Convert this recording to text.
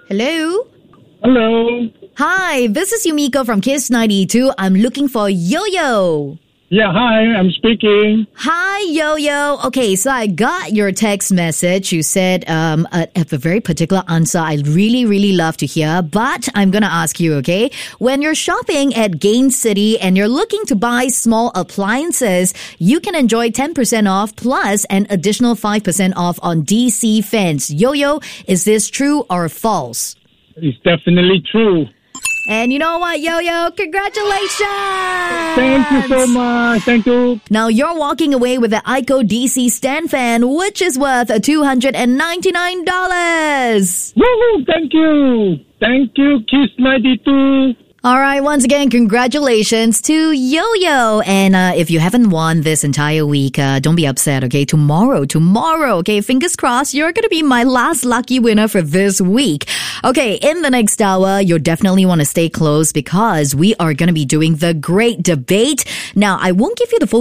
Hello? Hello. Hi, this is Yumiko from Kiss 92. I'm looking for Yo-Yo. Yeah, hi, I'm speaking. Hi, Yo-Yo. Okay, so I got your text message. You said a very particular answer I'd really love to hear, but I'm going to ask you, okay? When you're shopping at Gain City and you're looking to buy small appliances, you can enjoy 10% off plus an additional 5% off on DC fans. Yo-Yo, is this true or false? It's definitely true. And you know what, Yo-Yo? Congratulations! Thank you so much. Thank you. Now you're walking away with the ICO DC stand fan, which is worth $299. Woohoo! Thank you. Thank you, Kiss 92. All right, once again, congratulations to Yo-Yo. And if you haven't won this entire week, don't be upset, okay? Tomorrow, okay? Fingers crossed, you're going to be my last lucky winner for this week. Okay, in the next hour, you'll definitely want to stay close because we are going to be doing the great debate. Now, I won't give you the full